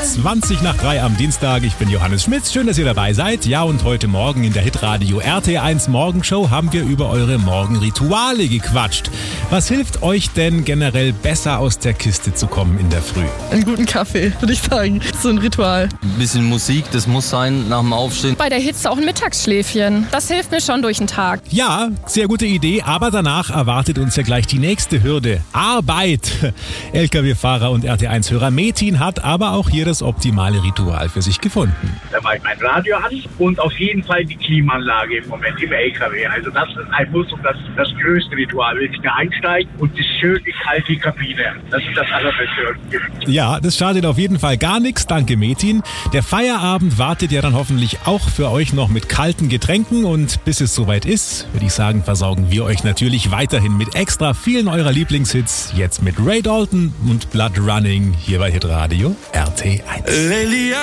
20 nach 3 am Dienstag. Ich bin Johannes Schmitz. Schön, dass ihr dabei seid. Ja, und heute Morgen in der Hitradio RT1 Morgenshow haben wir über eure Morgenrituale gequatscht. Was hilft euch denn generell besser aus der Kiste zu kommen in der Früh? Einen guten Kaffee, würde ich sagen. So ein Ritual. Ein bisschen Musik, das muss sein nach dem Aufstehen. Bei der Hitze auch ein Mittagsschläfchen. Das hilft mir schon durch den Tag. Ja, sehr gute Idee, aber danach erwartet uns ja gleich die nächste Hürde. Arbeit. LKW-Fahrer und RT1-Hörer Metin hat aber auch hier das optimale Ritual für sich gefunden. Da mache ich mein Radio an und auf jeden Fall die Klimaanlage im Moment im LKW. Also das ist ein Muss und das größte Ritual. Wenn ich da einsteige und das schöne kalte Kabine. Das ist das Allerbeste. Ja, das schadet auf jeden Fall gar nichts. Danke, Metin. Der Feierabend wartet ja dann hoffentlich auch für euch noch mit kalten Getränken und bis es soweit ist, würde ich sagen, versorgen wir euch natürlich weiterhin mit extra vielen eurer Lieblingshits. Jetzt mit Ray Dalton und Blood Running hier bei Hitradio RT1.